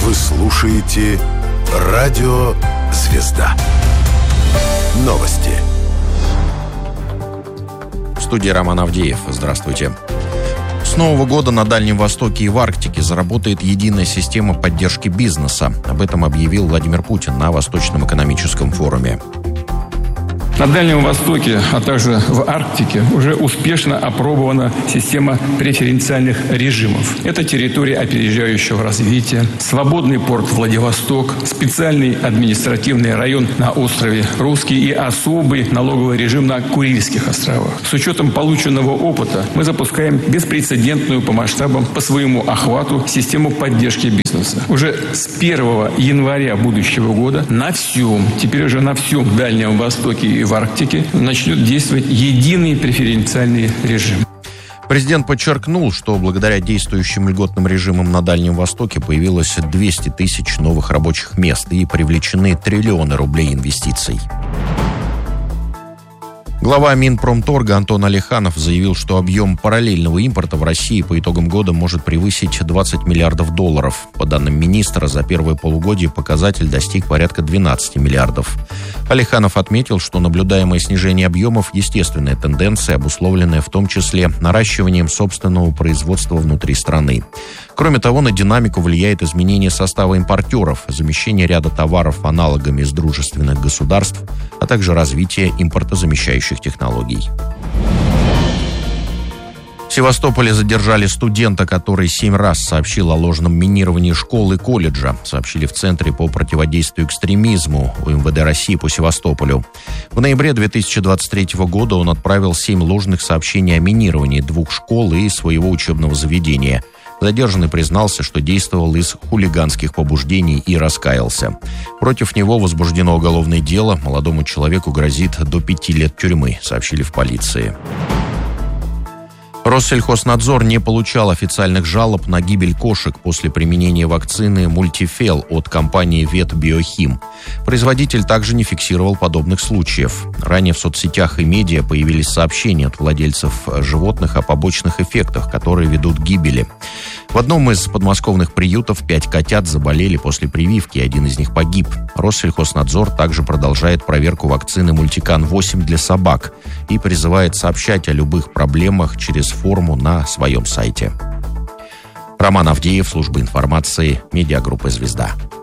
Вы слушаете Радио Звезда. Новости. В студии Роман Авдеев. Здравствуйте. С Нового года на Дальнем Востоке и в Арктике заработает единая система поддержки бизнеса. Об этом объявил Владимир Путин на Восточном экономическом форуме. На Дальнем Востоке, а также в Арктике уже успешно опробована система преференциальных режимов. Это территория опережающего развития, свободный порт Владивосток, специальный административный район на острове Русский и особый налоговый режим на Курильских островах. С учетом полученного опыта мы запускаем беспрецедентную по масштабам, по своему охвату систему поддержки бизнеса. Уже с 1 января будущего года теперь уже на всем Дальнем Востоке и в Арктике начнет действовать единый преференциальный режим. Президент подчеркнул, что благодаря действующим льготным режимам на Дальнем Востоке появилось 200 тысяч новых рабочих мест и привлечены триллионы рублей инвестиций. Глава Минпромторга Антон Алиханов заявил, что объем параллельного импорта в России по итогам года может превысить 20 миллиардов долларов. По данным министра, за первое полугодие показатель достиг порядка 12 миллиардов. Алиханов отметил, что наблюдаемое снижение объемов – естественная тенденция, обусловленная в том числе наращиванием собственного производства внутри страны. Кроме того, на динамику влияет изменение состава импортеров, замещение ряда товаров аналогами из дружественных государств, а также развитие импортозамещающих технологий. В Севастополе задержали студента, который 7 раз сообщил о ложном минировании школ и колледжа, сообщили в Центре по противодействию экстремизму УМВД России по Севастополю. В ноябре 2023 года он отправил 7 ложных сообщений о минировании 2 школ и своего учебного заведения. Задержанный признался, что действовал из хулиганских побуждений и раскаялся. Против него возбуждено уголовное дело. Молодому человеку грозит до 5 лет тюрьмы, сообщили в полиции. Россельхознадзор не получал официальных жалоб на гибель кошек после применения вакцины «Мультифел» от компании «Ветбиохим». Производитель также не фиксировал подобных случаев. Ранее в соцсетях и медиа появились сообщения от владельцев животных о побочных эффектах, которые ведут к гибели. В одном из подмосковных приютов 5 котят заболели после прививки, один из них погиб. Россельхознадзор также продолжает проверку вакцины «Мультикан-8» для собак и призывает сообщать о любых проблемах через форму на своем сайте. Роман Авдеев, служба информации, медиагруппа «Звезда».